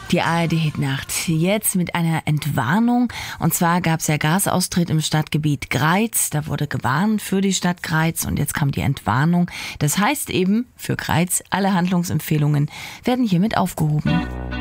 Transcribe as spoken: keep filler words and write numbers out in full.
Die A R D-Hitnacht. Jetzt mit einer Entwarnung. Und zwar gab es ja Gasaustritt im Stadtgebiet Greiz. Da wurde gewarnt für die Stadt Greiz und jetzt kam die Entwarnung. Das heißt eben für Greiz, alle Handlungsempfehlungen werden hiermit aufgehoben.